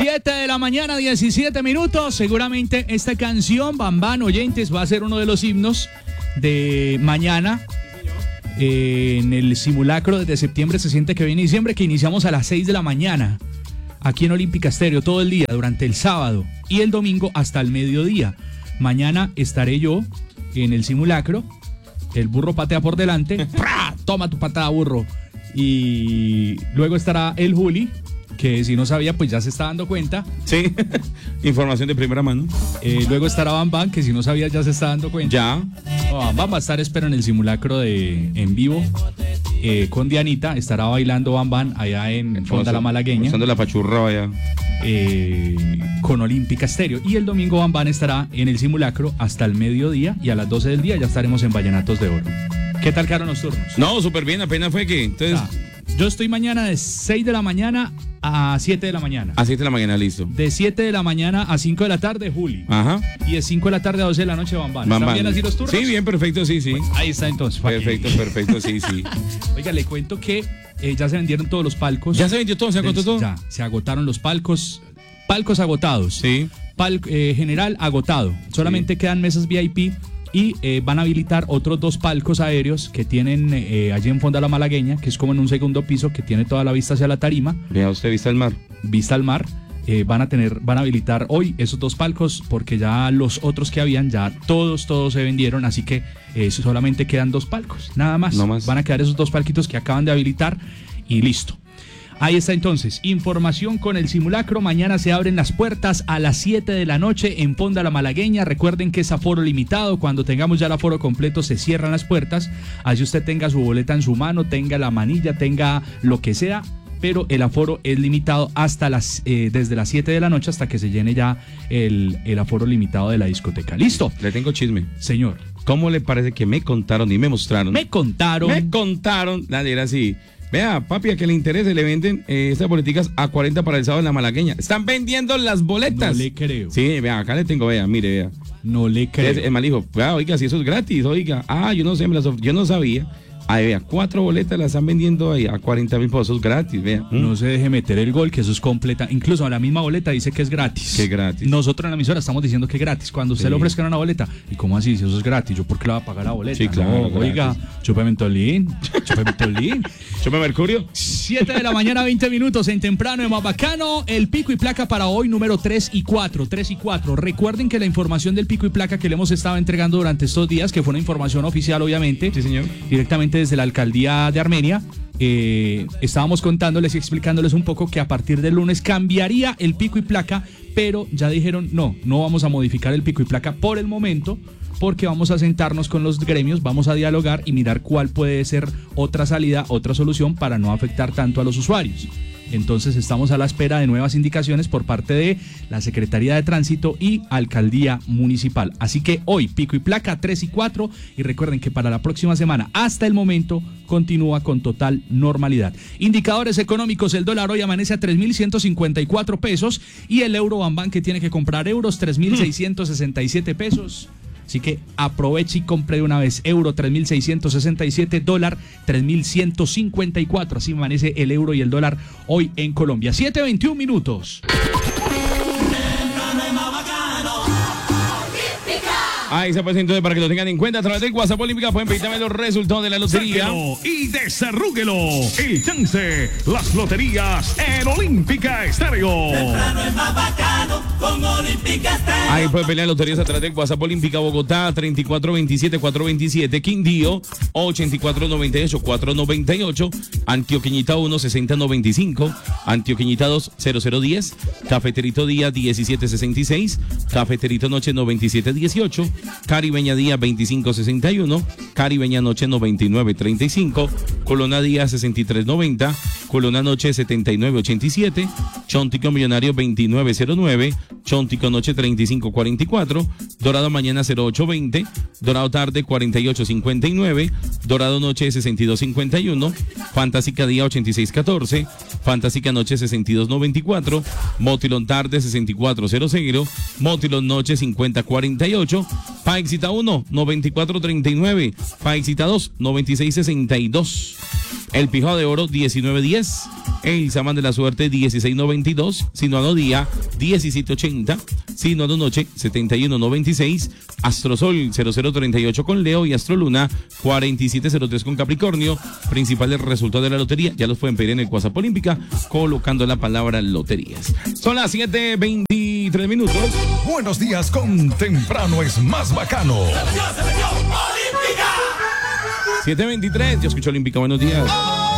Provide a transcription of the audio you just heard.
7 de la mañana, 17 minutos. Seguramente esta canción, Bambán, oyentes, va a ser uno de los himnos de mañana. En el simulacro desde septiembre se siente que viene diciembre, que iniciamos a las 6 de la mañana. Aquí en Olímpica Estéreo, todo el día, durante el sábado y el domingo hasta el mediodía. Mañana estaré yo en el simulacro. El burro patea por delante. ¡Pra! Toma tu patada, burro. Y luego estará el Juli, que si no sabía, pues ya se está dando cuenta. Sí, información de primera mano. Luego estará Bambán, que si no sabía, ya se está dando cuenta. Ya. Bambán va a estar, espero, en el simulacro en vivo. Con Dianita, estará bailando Bambán allá en Fonda la Malagueña. Usando la pachurra allá. Con Olímpica Estéreo. Y el domingo Bambán estará en el simulacro hasta el mediodía y a las 12 del día ya estaremos en Vallenatos de Oro. ¿Qué tal quedaron los turnos? No, súper bien, apenas fue que. Entonces. Yo estoy mañana de 6 de la mañana a 7 de la mañana. A 7 de la mañana, listo. De 7 de la mañana a 5 de la tarde, Juli. Ajá. Y de 5 de la tarde a 12 de la noche, Bambán. ¿Están bien así los turnos? Sí, bien, perfecto, sí, sí. Pues ahí está entonces. Perfecto, sí, sí. Oiga, le cuento que ya se vendieron todos los palcos. ¿Ya se vendió todo? ¿Se agotó todo? Ya, se agotaron los palcos. Palcos agotados. Sí. General agotado. Solamente quedan mesas VIP. Y van a habilitar otros 2 palcos aéreos que tienen allí en Fonda la Malagueña, que es como en un segundo piso que tiene toda la vista hacia la tarima. Vea usted, vista al mar. Vista al mar. Van a habilitar hoy esos 2 palcos porque ya los otros que habían, ya todos se vendieron, así que solamente quedan 2 palcos, nada más. No más. Van a quedar esos 2 palquitos que acaban de habilitar y listo. Ahí está entonces, información con el simulacro. Mañana se abren las puertas a las 7 de la noche en Fonda la Malagueña. Recuerden que es aforo limitado. Cuando tengamos ya el aforo completo se cierran las puertas. Así usted tenga su boleta en su mano, tenga la manilla, tenga lo que sea. Pero el aforo es limitado hasta desde las 7 de la noche hasta que se llene ya el aforo limitado de la discoteca. ¿Listo? Le tengo chisme. Señor. ¿Cómo le parece que me contaron y me mostraron? Me contaron. Nadie era así. Vea, papi, a que le interese, le venden estas boleticas a 40 para el sábado en la Malagueña. Están vendiendo las boletas. No le creo. Sí, vea, acá le tengo, vea, mire, vea. No le creo. El mal dijo, oiga, si eso es gratis, oiga. Yo no sé, yo no sabía. Ahí vea, 4 boletas las están vendiendo ahí a 40,000 pesos gratis, vea. No se deje meter el gol, que eso es completa. Incluso la misma boleta dice que es gratis. Que gratis. Nosotros en la emisora estamos diciendo que es gratis. Cuando usted le ofrezcan una boleta, ¿y cómo así? Si eso es gratis, ¿yo por qué le voy a pagar la boleta? Sí, claro. No, oiga, chúpeme Mentolín. Chúpeme Mercurio. 7 de la mañana, 20 minutos en temprano en Más Bacano. El pico y placa para hoy, número 3 y 4. Recuerden que la información del pico y placa que le hemos estado entregando durante estos días, que fue una información oficial, obviamente. Sí, señor. Directamente desde la alcaldía de Armenia, estábamos contándoles y explicándoles un poco que a partir del lunes cambiaría el pico y placa, pero ya dijeron no vamos a modificar el pico y placa por el momento, porque vamos a sentarnos con los gremios, vamos a dialogar y mirar cuál puede ser otra salida, otra solución para no afectar tanto a los usuarios. Entonces estamos a la espera de nuevas indicaciones por parte de la Secretaría de Tránsito y Alcaldía Municipal. Así que hoy pico y placa 3 y 4 y recuerden que para la próxima semana hasta el momento continúa con total normalidad. Indicadores económicos, el dólar hoy amanece a 3.154 pesos y el euro Bambán que tiene que comprar euros 3.667 pesos. Así que aproveche y compre de una vez. Euro 3.667, dólar 3.154. Así amanece el euro y el dólar hoy en Colombia. 7:21 minutos. Ahí se puede entonces para que lo tengan en cuenta a través del WhatsApp Olímpica. Pueden pedir también los resultados de la lotería. Sáquelo y desarrúguelo. El chance, las loterías en Olímpica Estéreo. Temprano es más bacano con Olímpica Estéreo. Ahí pueden pelear loterías a través del WhatsApp Olímpica. Bogotá 3427-427. Quindío 8498-498. Antioqueñita 1 6095. Antioqueñita 2 0010. Cafeterito Día 1766. Cafeterito Noche 9718. Caribeña Día 2561, Caribeña Noche 9935, Colona Día 6390, Colona Noche 7987, Chontico Millonario 2909, Chontico Noche 3544, Dorado Mañana 0820, Dorado Tarde 4859, Dorado Noche 6251, Fantástica Día 8614, Fantástica Noche 6294, Motilón Tarde 6400, Motilón Noche 5048, Paexita 1 9439, Paexita 2 9662. El Pijao de Oro 1910. El Samán de la Suerte 1692. Sinuano Día 1780. Sinuano Noche 7196. Astrosol 0038 con Leo y Astroluna 4703 con Capricornio. Principales resultados de la lotería. Ya los pueden pedir en el WhatsApp Olímpica colocando la palabra loterías. Son las 7:23 minutos. Buenos días con Temprano es más bacano. 7:23. Yo escucho Olímpica. Buenos días.